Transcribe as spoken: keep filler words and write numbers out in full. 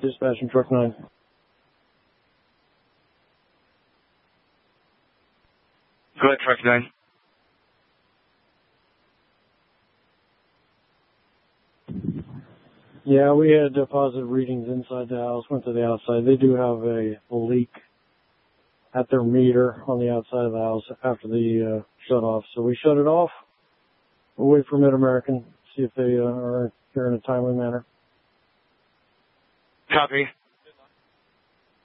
Dispatching Truck nine. Go ahead, Truck nine. Yeah, we had uh, positive readings inside the house, went to the outside. They do have a, a leak at their meter on the outside of the house after the uh, shut off. So we shut it off. We'll wait for Mid-American, see if they uh, are here in a timely manner. Copy.